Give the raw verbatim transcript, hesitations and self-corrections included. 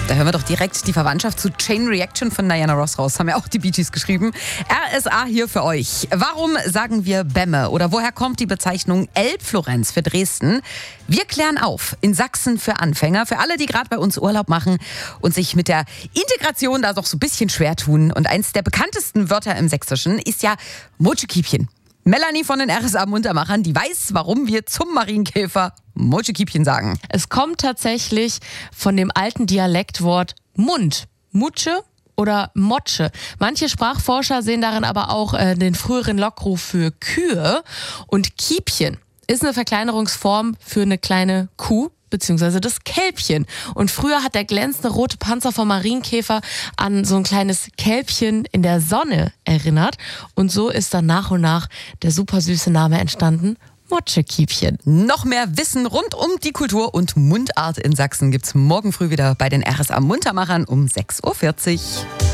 Da hören wir doch direkt die Verwandtschaft zu Chain Reaction von Diana Ross raus. Haben ja auch die Bee Gees geschrieben. R S A hier für euch. Warum sagen wir Bämme? Oder woher kommt die Bezeichnung Elbflorenz für Dresden? Wir klären auf in Sachsen für Anfänger. Für alle, die gerade bei uns Urlaub machen und sich mit der Integration da doch so ein bisschen schwer tun. Und eins der bekanntesten Wörter im Sächsischen ist ja Mutschekiepchen. Melanie von den R S A Muntermachern, die weiß, warum wir zum Marienkäfer Mutschekiepchen sagen. Es kommt tatsächlich von dem alten Dialektwort Mund. Mutsche oder Motsche. Manche Sprachforscher sehen darin aber auch äh, den früheren Lockruf für Kühe. Und Kiepchen ist eine Verkleinerungsform für eine kleine Kuh, beziehungsweise das Kälbchen. Und früher hat der glänzende rote Panzer vom Marienkäfer an so ein kleines Kälbchen in der Sonne erinnert. Und so ist dann nach und nach der super süße Name entstanden, Motschekiepchen. Noch mehr Wissen rund um die Kultur und Mundart in Sachsen gibt's morgen früh wieder bei den R S A Muntermachern um sechs Uhr vierzig.